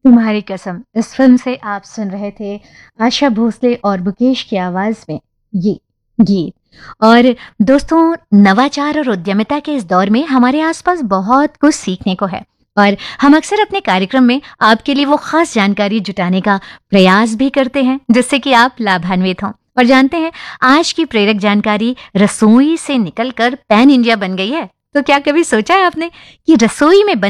तुम्हारी कसम इस फिल्म से आप सुन रहे थे आशा भोसले और मुकेश की आवाज में ये गीत। और दोस्तों, नवाचार और उद्यमिता के इस दौर में हमारे आसपास बहुत कुछ सीखने को है और हम अक्सर अपने कार्यक्रम में आपके लिए वो खास जानकारी जुटाने का प्रयास भी करते हैं जिससे कि आप लाभान्वित हों। और जानते हैं, आज की प्रेरक जानकारी रसोई से निकलकर पैन इंडिया बन गई है। तो क्या कभी सोचा है आपने कि रसोई में